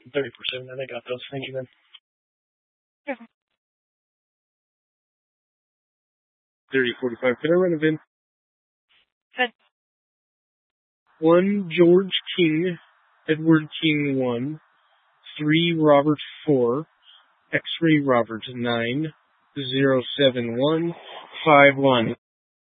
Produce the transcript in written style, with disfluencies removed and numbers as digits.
30%, and I got those. Thank you, man. Yeah. 30-45. Can I run a VIN? Good. 1 George King, Edward King 1, 3 Robert 4, X-Ray Robert 9, 071 51.